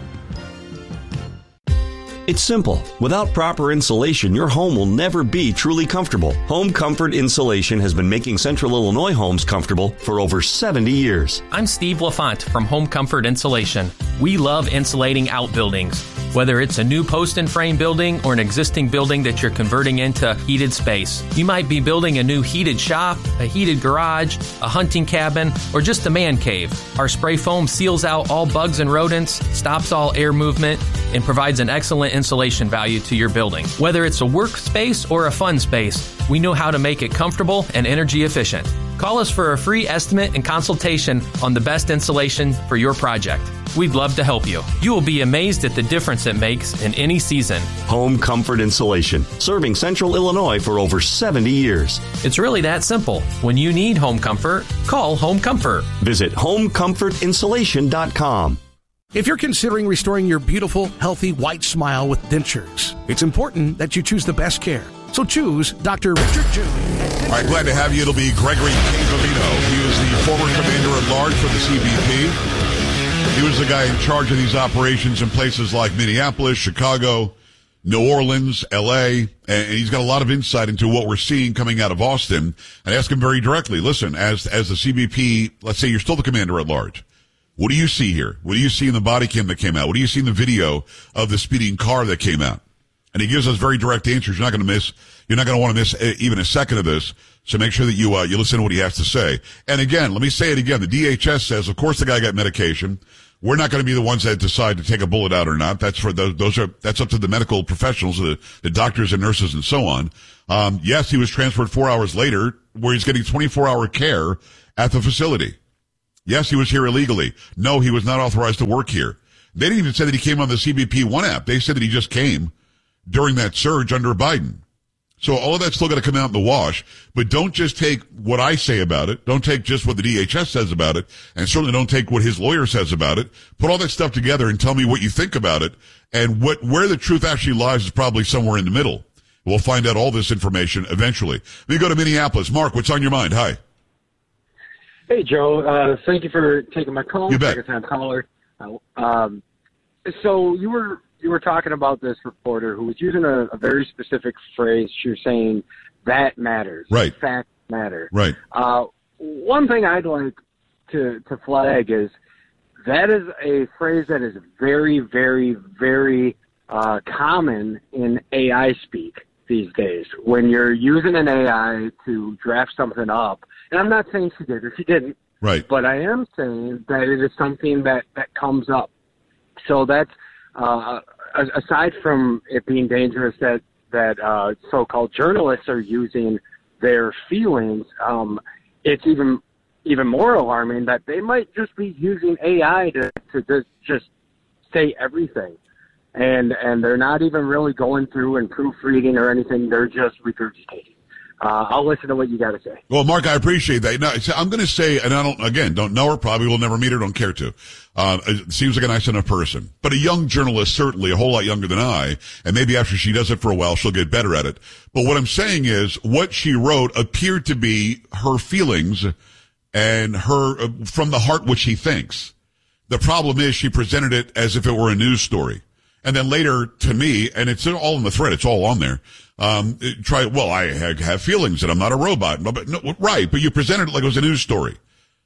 It's simple. Without proper insulation, your home will never be truly comfortable. Home Comfort Insulation has been making Central Illinois homes comfortable for over seventy years. I'm Steve LaFont from Home Comfort Insulation. We love insulating outbuildings. Whether it's a new post and frame building or an existing building that you're converting into heated space, you might be building a new heated shop, a heated garage, a hunting cabin, or just a man cave. Our spray foam seals out all bugs and rodents, stops all air movement, and provides an excellent insulation value to your building. Whether it's a workspace or a fun space, we know how to make it comfortable and energy efficient. Call us for a free estimate and consultation on the best insulation for your project. We'd love to help you. You will be amazed at the difference it makes in any season. Home Comfort Insulation, serving Central Illinois for over seventy years. It's really that simple. When you need home comfort, call Home Comfort. Visit home comfort insulation dot com. If you're considering restoring your beautiful, healthy, white smile with dentures, it's important that you choose the best care. So choose Doctor Richard June. All right, glad to have you. It'll be Gregory Cavavino. He is the former commander-at-large for the C B P. He was the guy in charge of these operations in places like Minneapolis, Chicago, New Orleans, L A, and he's got a lot of insight into what we're seeing coming out of Austin. And I ask him very directly, listen, as as the C B P, let's say you're still the commander-at-large. What do you see here? What do you see in the body cam that came out? What do you see in the video of the speeding car that came out? And he gives us very direct answers. You're not going to miss, you're not going to want to miss even a second of this. So make sure that you, uh, you listen to what he has to say. And again, let me say it again. The D H S says, of course, the guy got medication. We're not going to be the ones that decide to take a bullet out or not. That's for those, those are, that's up to the medical professionals, the, the doctors and nurses and so on. Um, yes, he was transferred four hours later where he's getting twenty-four hour care at the facility. Yes, he was here illegally. No, he was not authorized to work here. They didn't even say that he came on the C B P One app. They said that he just came during that surge under Biden. So all of that's still got to come out in the wash, but don't just take what I say about it. Don't take just what the D H S says about it, and certainly don't take what his lawyer says about it. Put all that stuff together and tell me what you think about it, and what where the truth actually lies is probably somewhere in the middle. We'll find out all this information eventually. Let me go to Minneapolis. Mark, what's on your mind? Hi. Hey, Joe. Uh, thank you for taking my call. You bet. Second-time caller. Uh, um, so you were you were talking about this reporter who was using a, a very specific phrase. She was saying that matters. Right. Facts matter. Right. Uh, one thing I'd like to to flag is that is a phrase that is very, very, very uh, common in A I speak these days. When you're using an A I to draft something up, and I'm not saying she did or she didn't, right? But I am saying that it is something that, that comes up. So that's, uh, aside from it being dangerous that, that uh, so-called journalists are using their feelings, um, it's even even more alarming that they might just be using A I to, to just, just say everything. And and they're not even really going through and proofreading or anything. They're just regurgitating. Uh, I'll listen to what you got to say. Well, Mark, I appreciate that. Now, I'm going to say, and I don't, again, don't know her, probably will never meet her, don't care to. Uh, it seems like a nice enough person. But a young journalist, certainly a whole lot younger than I, and maybe after she does it for a while, she'll get better at it. But what I'm saying is, what she wrote appeared to be her feelings and her, uh, from the heart, what she thinks. The problem is she presented it as if it were a news story. And then later, to me, and it's all in the thread, it's all on there, um, try, well, I have feelings and I'm not a robot. But no, right, but you presented it like it was a news story.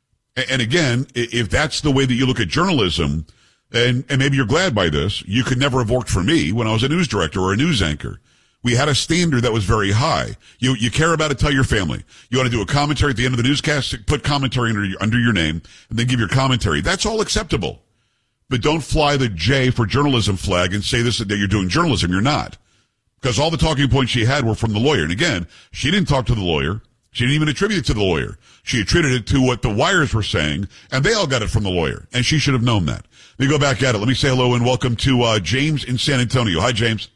And again, if that's the way that you look at journalism, and, and maybe you're glad by this, you could never have worked for me when I was a news director or a news anchor. We had a standard that was very high. You, you care about it, tell your family. You want to do a commentary at the end of the newscast, put commentary under your, under your name, and then give your commentary. That's all acceptable. But don't fly the J for journalism flag and say this, that you're doing journalism. You're not. Because all the talking points she had were from the lawyer. And again, she didn't talk to the lawyer. She didn't even attribute it to the lawyer. She attributed it to what the wires were saying, and they all got it from the lawyer. And she should have known that. Let me go back at it. Let me say hello and welcome to uh, James in San Antonio. Hi, James.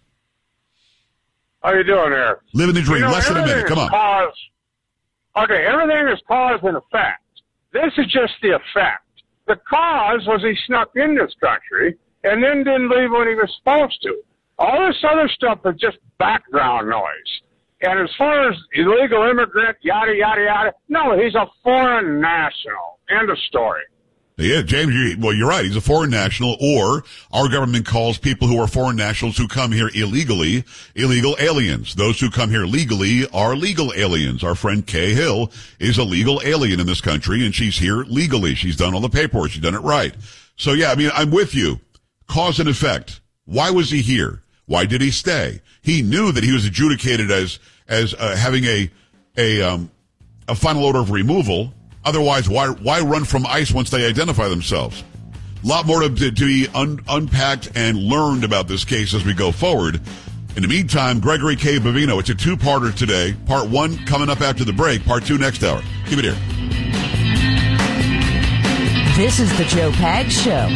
How you doing there? Living the dream. You know, Less than a minute. Come on. Cause, okay, everything is cause and effect. This is just the effect. The cause was he snuck in this country and then didn't leave when he was supposed to. All this other stuff is just background noise. And as far as illegal immigrant, yada, yada, yada, no, he's a foreign national. End of story. Yeah, James, you, well, you're right. He's a foreign national, or our government calls people who are foreign nationals who come here illegally, illegal aliens. Those who come here legally are legal aliens. Our friend Kay Hill is a legal alien in this country, and she's here legally. She's done all the paperwork. She's done it right. So, yeah, I mean, I'm with you. Cause and effect. Why was he here? Why did he stay? He knew that he was adjudicated as as uh, having a a um, a final order of removal. Otherwise, why why run from ICE once they identify themselves? A lot more to, to be un, unpacked and learned about this case as we go forward. In the meantime, Gregory K. Bavino, it's a two-parter today. Part one coming up after the break. Part two next hour. Keep it here. This is the Joe Pags Show.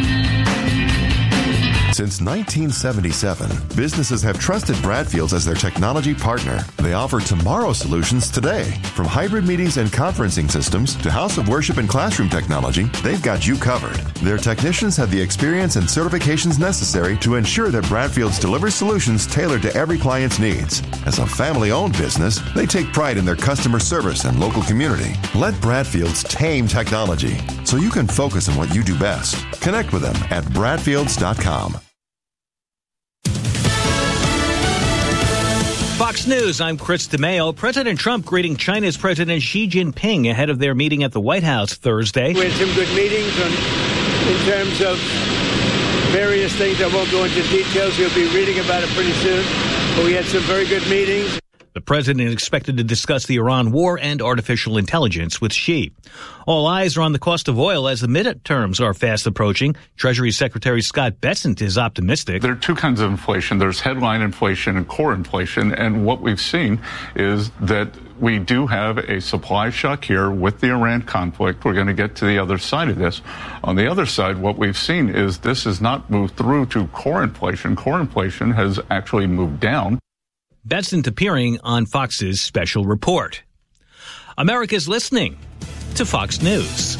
Since nineteen seventy-seven, businesses have trusted Bradfield's as their technology partner. They offer tomorrow solutions today. From hybrid meetings and conferencing systems to house of worship and classroom technology, they've got you covered. Their technicians have the experience and certifications necessary to ensure that Bradfield's delivers solutions tailored to every client's needs. As a family-owned business, they take pride in their customer service and local community. Let Bradfield's tame technology so you can focus on what you do best. Connect with them at bradfields dot com. Fox News, I'm Chris DeMeo. President Trump greeting China's President Xi Jinping ahead of their meeting at the White House Thursday. We had some good meetings on, in terms of various things. I won't go into details. You'll be reading about it pretty soon. But we had some very good meetings. The president is expected to discuss the Iran war and artificial intelligence with Xi. All eyes are on the cost of oil as the midterms are fast approaching. Treasury Secretary Scott Bessent is optimistic. There are two kinds of inflation. There's headline inflation and core inflation. And what we've seen is that we do have a supply shock here with the Iran conflict. We're going to get to the other side of this. On the other side, what we've seen is this has not moved through to core inflation. Core inflation has actually moved down. Bessent appearing on Fox's special report. America's listening to Fox News.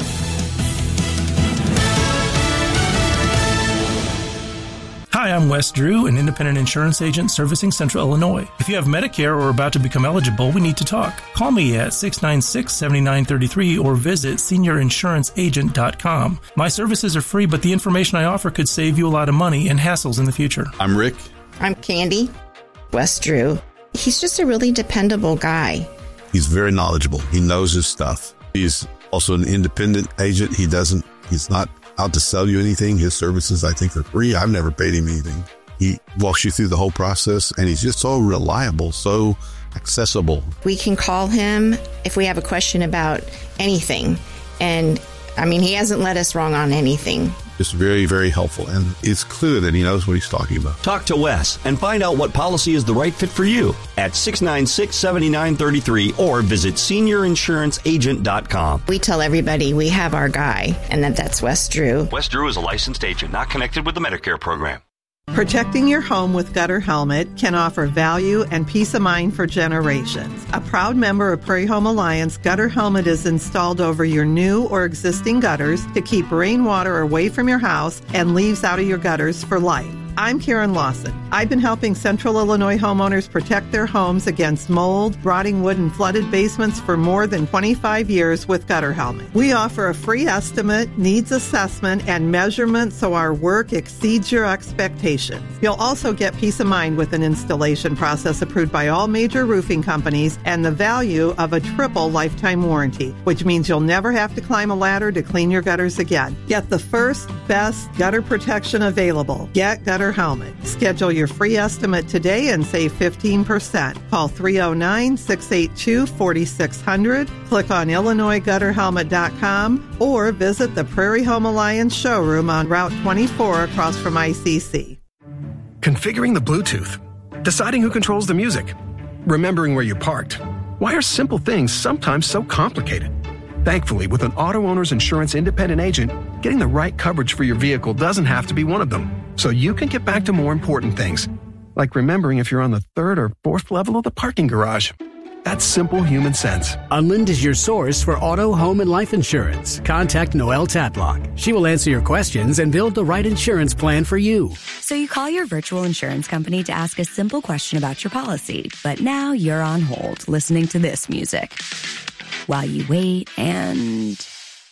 Hi, I'm Wes Drew, an independent insurance agent servicing Central Illinois. If you have Medicare or are about to become eligible, we need to talk. Call me at six nine six, seven nine three three or visit senior insurance agent dot com. My services are free, but the information I offer could save you a lot of money and hassles in the future. I'm Rick. I'm Candy. Wes Drew. He's just a really dependable guy. He's very knowledgeable. He knows his stuff. He's also an independent agent. He doesn't, he's not out to sell you anything. His services, I think, are free. I've never paid him anything. He walks you through the whole process, and he's just so reliable, so accessible. We can call him if we have a question about anything. And, I mean, he hasn't led us wrong on anything. It's very, very helpful, and it's clear that he knows what he's talking about. Talk to Wes and find out what policy is the right fit for you at six nine six, seven nine three three or visit senior insurance agent dot com. We tell everybody we have our guy, and that that's Wes Drew. Wes Drew is a licensed agent, not connected with the Medicare program. Protecting your home with Gutter Helmet can offer value and peace of mind for generations. A proud member of Prairie Home Alliance, Gutter Helmet is installed over your new or existing gutters to keep rainwater away from your house and leaves out of your gutters for life. I'm Karen Lawson. I've been helping Central Illinois homeowners protect their homes against mold, rotting wood, and flooded basements for more than twenty-five years with Gutter Helmet. We offer a free estimate, needs assessment, and measurement so our work exceeds your expectations. You'll also get peace of mind with an installation process approved by all major roofing companies and the value of a triple lifetime warranty, which means you'll never have to climb a ladder to clean your gutters again. Get the first, best gutter protection available. Get Gutter Helmet. Schedule your free estimate today and save fifteen percent. Call three oh nine, six eight two, four six zero zero, click on Illinois Gutter Helmet dot com, or visit the Prairie Home Alliance showroom on Route twenty-four across from I C C. Configuring the Bluetooth, deciding who controls the music, remembering where you parked. Why are simple things sometimes so complicated? Thankfully, with an auto owner's insurance independent agent, getting the right coverage for your vehicle doesn't have to be one of them. So you can get back to more important things, like remembering if you're on the third or fourth level of the parking garage. That's simple human sense. Unlind is your source for auto, home, and life insurance. Contact Noelle Tatlock. She will answer your questions and build the right insurance plan for you. So you call your virtual insurance company to ask a simple question about your policy, but now you're on hold listening to this music while you wait and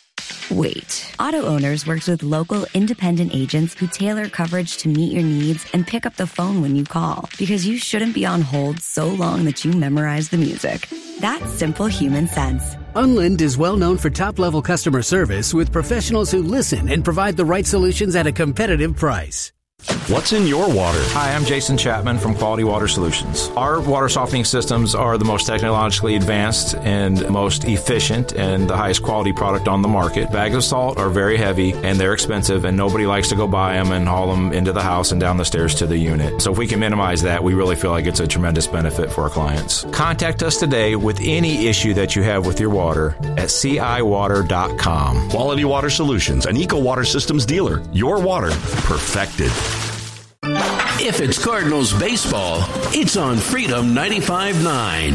wait. Auto Owners works with local independent agents who tailor coverage to meet your needs and pick up the phone when you call, because you shouldn't be on hold so long that you memorize the music. That's simple human sense. Unlind is well known for top-level customer service with professionals who listen and provide the right solutions at a competitive price. What's in your water? Hi, I'm Jason Chapman from Quality Water Solutions. Our water softening systems are the most technologically advanced and most efficient and the highest quality product on the market. Bags of salt are very heavy and they're expensive, and nobody likes to go buy them and haul them into the house and down the stairs to the unit. So if we can minimize that, we really feel like it's a tremendous benefit for our clients. Contact us today with any issue that you have with your water at C I water dot com. Quality Water Solutions, an Eco Water Systems dealer. Your water perfected. If it's Cardinals baseball, it's on Freedom ninety-five point nine.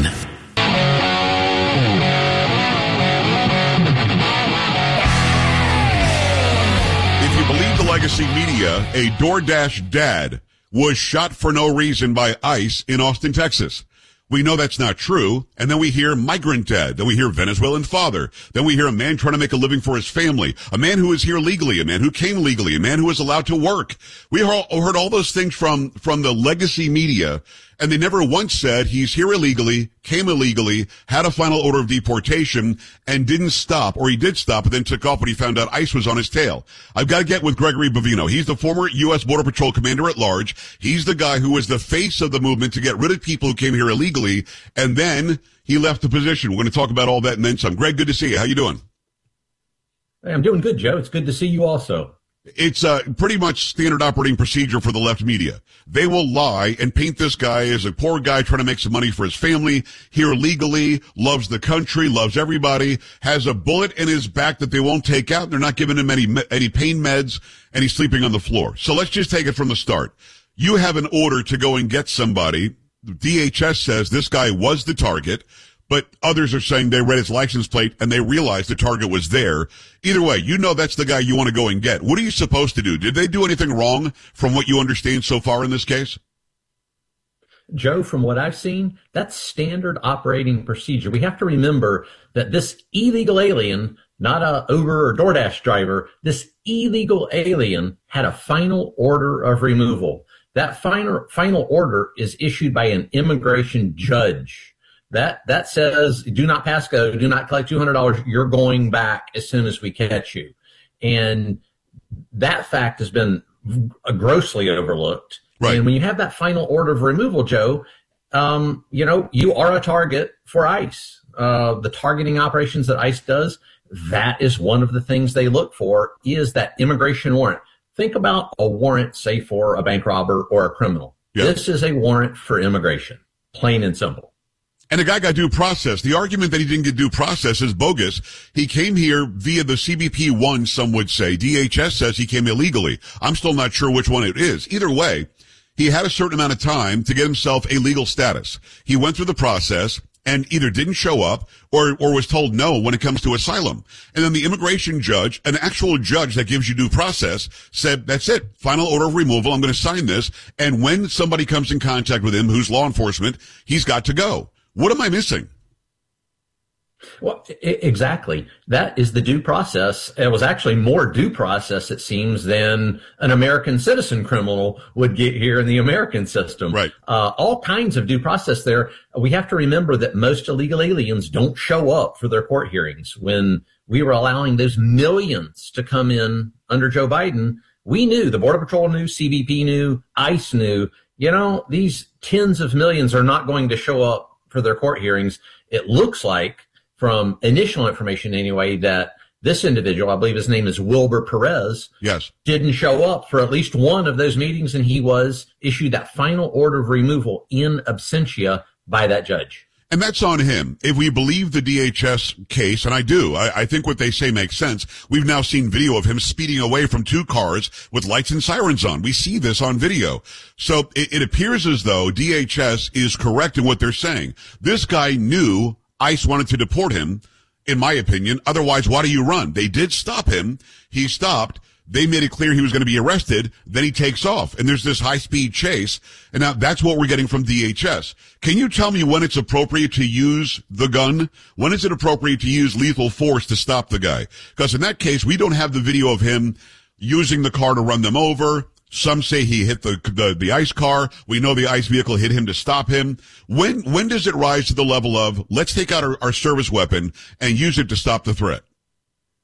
If you believe the legacy media, a DoorDash dad was shot for no reason by ICE in Austin, Texas. We know that's not true. And then we hear migrant dad. Then we hear Venezuelan father. Then we hear a man trying to make a living for his family. A man who is here legally. A man who came legally. A man who is allowed to work. We heard all those things from, from the legacy media. And they never once said he's here illegally, came illegally, had a final order of deportation, and didn't stop, or he did stop, but then took off when he found out ICE was on his tail. I've got to get with Gregory Bovino. He's the former U S Border Patrol Commander at Large. He's the guy who was the face of the movement to get rid of people who came here illegally, and then he left the position. We're going to talk about all that and then some. Greg, good to see you. How you doing? Hey, I'm doing good, Joe. It's good to see you also. It's uh, pretty much standard operating procedure for the left media. They will lie and paint this guy as a poor guy trying to make some money for his family, here legally, loves the country, loves everybody, has a bullet in his back that they won't take out. They're not giving him any any pain meds, and he's sleeping on the floor. So let's just take it from the start. You have an order to go and get somebody. D H S says this guy was the target, but others are saying they read his license plate and they realized the target was there. Either way, you know that's the guy you want to go and get. What are you supposed to do? Did they do anything wrong from what you understand so far in this case? Joe, from what I've seen, that's standard operating procedure. We have to remember that this illegal alien, not a Uber or DoorDash driver, this illegal alien had a final order of removal. That final, final order is issued by an immigration judge. That that says, do not pass go, do not collect two hundred dollars. You're going back as soon as we catch you. And that fact has been grossly overlooked. Right. And when you have that final order of removal, Joe, um, you know, you are a target for ICE. Uh, the targeting operations that ICE does, that is one of the things they look for, is that immigration warrant. Think about a warrant, say, for a bank robber or a criminal. Yep. This is a warrant for immigration, plain and simple. And the guy got due process. The argument that he didn't get due process is bogus. He came here via the C B P one, some would say. D H S says he came illegally. I'm still not sure which one it is. Either way, he had a certain amount of time to get himself a legal status. He went through the process and either didn't show up or, or was told no when it comes to asylum. And then the immigration judge, an actual judge that gives you due process, said, that's it. Final order of removal. I'm going to sign this. And when somebody comes in contact with him who's law enforcement, he's got to go. What am I missing? Well, exactly. That is the due process. It was actually more due process, it seems, than an American citizen criminal would get here in the American system. Right. Uh, all kinds of due process there. We have to remember that most illegal aliens don't show up for their court hearings. When we were allowing those millions to come in under Joe Biden, we knew, the Border Patrol knew, C B P knew, ICE knew, you know, these tens of millions are not going to show up for their court hearings. It looks like, from initial information anyway, that this individual, I believe his name is Wilbur Perez, yes, didn't show up for at least one of those meetings, and he was issued that final order of removal in absentia by that judge. And that's on him. If we believe the D H S case, and I do, I, I think what they say makes sense. We've now seen video of him speeding away from two cars with lights and sirens on. We see this on video. So it, it appears as though D H S is correct in what they're saying. This guy knew ICE wanted to deport him, in my opinion. Otherwise, why do you run? They did stop him. He stopped. They made it clear he was going to be arrested. Then he takes off, and there's this high-speed chase. And now that's what we're getting from D H S. Can you tell me when it's appropriate to use the gun? When is it appropriate to use lethal force to stop the guy? Because in that case, we don't have the video of him using the car to run them over. Some say he hit the, the the ICE car. We know the ICE vehicle hit him to stop him. When when does it rise to the level of, let's take out our, our service weapon and use it to stop the threat?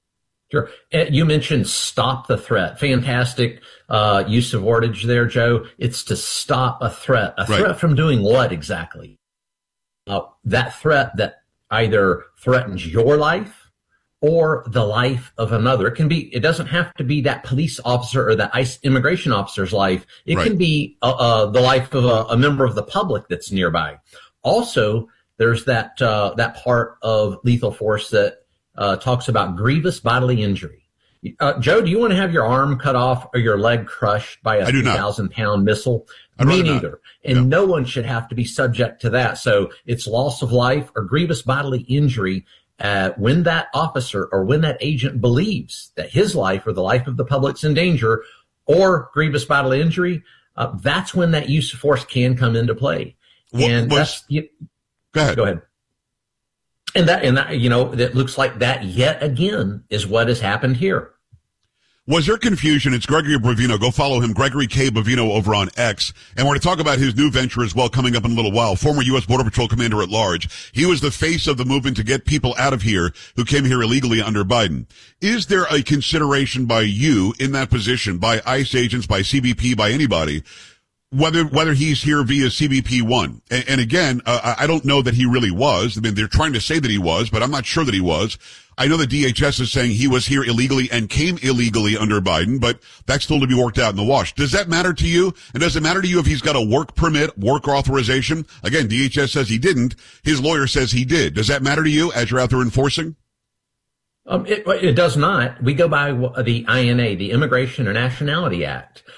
Sure. You mentioned stop the threat. Fantastic uh, use of wordage there, Joe. It's to stop a threat. A right. threat from doing what exactly? Uh, that threat that either threatens your life or the life of another. It can be, it doesn't have to be that police officer or that ICE immigration officer's life. It right. can be uh, uh, the life of a, a member of the public that's nearby. Also, there's that uh, that part of lethal force that Uh, talks about grievous bodily injury. Uh, Joe, do you want to have your arm cut off or your leg crushed by a three thousand pound missile? Me neither. Not. And yeah. no one should have to be subject to that. So it's loss of life or grievous bodily injury uh, when that officer or when that agent believes that his life or the life of the public's in danger, or grievous bodily injury, uh, that's when that use of force can come into play. What, and was, that's, you, go ahead. Go ahead. And that, and that, you know, it looks like that yet again is what has happened here. Was there confusion? It's Gregory Bovino. Go follow him, Gregory K. Bovino over on X. And we're going to talk about his new venture as well coming up in a little while. Former U S Border Patrol Commander at Large. He was the face of the movement to get people out of here who came here illegally under Biden. Is there a consideration by you in that position, by ICE agents, by C B P, by anybody, whether whether he's here via C B P one? And, and again, uh, I don't know that he really was. I mean, they're trying to say that he was, but I'm not sure that he was. I know the D H S is saying he was here illegally and came illegally under Biden, but that's still to be worked out in the wash. Does that matter to you? And does it matter to you if he's got a work permit, work authorization? Again, D H S says he didn't. His lawyer says he did. Does that matter to you as you're out there enforcing? Um, it, it does not. We go by the I N A, the Immigration and Nationality Act.